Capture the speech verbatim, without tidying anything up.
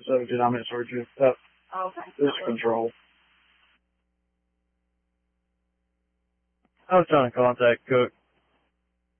So did I misheard you? That, Okay. this control. I was trying to contact Cook.